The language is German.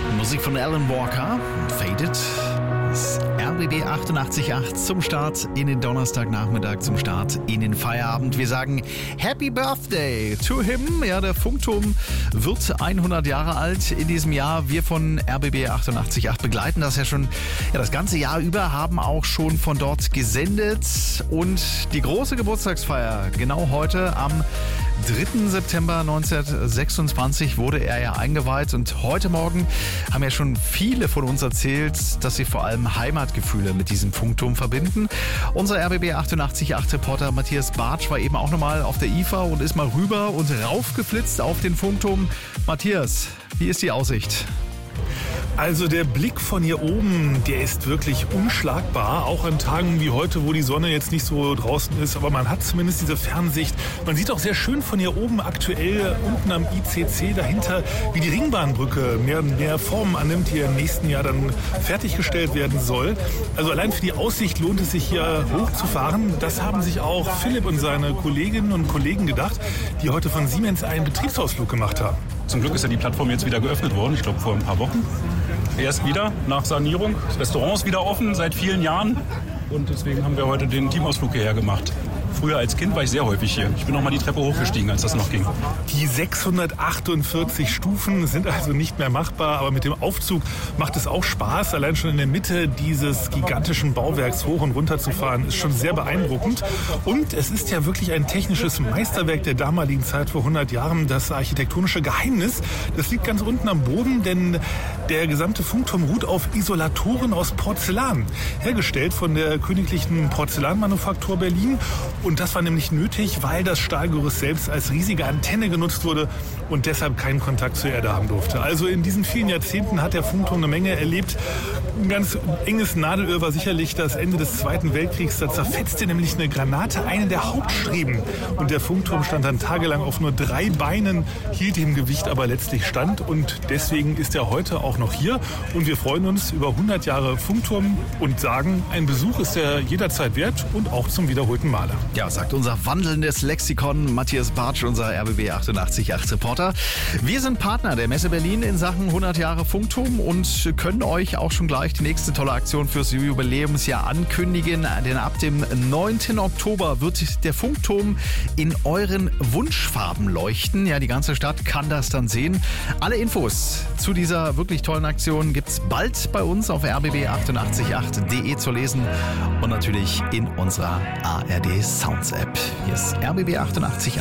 Musik von Alan Walker, Faded. Das RBB 88.8 zum Start in den Donnerstagnachmittag, zum Start in den Feierabend. Wir sagen Happy Birthday to him. Ja, der Funkturm wird 100 Jahre alt in diesem Jahr. Wir von RBB 88.8 begleiten das ja schon das ganze Jahr über, haben auch schon von dort gesendet. Und die große Geburtstagsfeier, genau heute am 3. September 1926 wurde er ja eingeweiht. Und heute Morgen haben ja schon viele von uns erzählt, dass sie vor allem Heimatgefühle mit diesem Funkturm verbinden. Unser RBB 88.8 Reporter Matthias Bartsch war eben auch nochmal auf der IFA und ist mal rüber und raufgeflitzt auf den Funkturm. Matthias, wie ist die Aussicht? Also der Blick von hier oben, der ist wirklich unschlagbar, auch an Tagen wie heute, wo die Sonne jetzt nicht so draußen ist, aber man hat zumindest diese Fernsicht. Man sieht auch sehr schön von hier oben aktuell unten am ICC dahinter, wie die Ringbahnbrücke mehr und mehr Formen annimmt, die im nächsten Jahr dann fertiggestellt werden soll. Also allein für die Aussicht lohnt es sich hier hochzufahren. Das haben sich auch Philipp und seine Kolleginnen und Kollegen gedacht, die heute von Siemens einen Betriebsausflug gemacht haben. Zum Glück ist ja die Plattform jetzt wieder geöffnet worden, ich glaube vor ein paar Wochen. Erst wieder nach Sanierung. Das Restaurant ist wieder offen seit vielen Jahren und deswegen haben wir heute den Teamausflug hierher gemacht. Früher als Kind war ich sehr häufig hier. Ich bin noch mal die Treppe hochgestiegen, als das noch ging. Die 648 Stufen sind also nicht mehr machbar, aber mit dem Aufzug macht es auch Spaß. Allein schon in der Mitte dieses gigantischen Bauwerks hoch und runter zu fahren, ist schon sehr beeindruckend. Und es ist ja wirklich ein technisches Meisterwerk der damaligen Zeit vor 100 Jahren. Das architektonische Geheimnis, das liegt ganz unten am Boden, denn der gesamte Funkturm ruht auf Isolatoren aus Porzellan, hergestellt von der Königlichen Porzellanmanufaktur Berlin. Und das war nämlich nötig, weil das Stahlgerüst selbst als riesige Antenne genutzt wurde und deshalb keinen Kontakt zur Erde haben durfte. Also in diesen vielen Jahrzehnten hat der Funkturm eine Menge erlebt. Ein ganz enges Nadelöhr war sicherlich das Ende des Zweiten Weltkriegs. Da zerfetzte nämlich eine Granate einen der Hauptstreben. Und der Funkturm stand dann tagelang auf nur 3 Beinen, hielt dem Gewicht aber letztlich stand. Und deswegen ist er heute auch noch hier. Und wir freuen uns über 100 Jahre Funkturm und sagen, ein Besuch ist er jederzeit wert und auch zum wiederholten Male. Ja, sagt unser wandelndes Lexikon Matthias Bartsch, unser RBB 88.8 Reporter. Wir sind Partner der Messe Berlin in Sachen 100 Jahre Funkturm und können euch auch schon gleich die nächste tolle Aktion fürs Jubiläumsjahr ankündigen. Denn ab dem 9. Oktober wird der Funkturm in euren Wunschfarben leuchten. Ja, die ganze Stadt kann das dann sehen. Alle Infos zu dieser wirklich tollen Aktion gibt's bald bei uns auf rbb888.de zu lesen und natürlich in unserer ARD Sounds App. Hier ist RBB 88.8.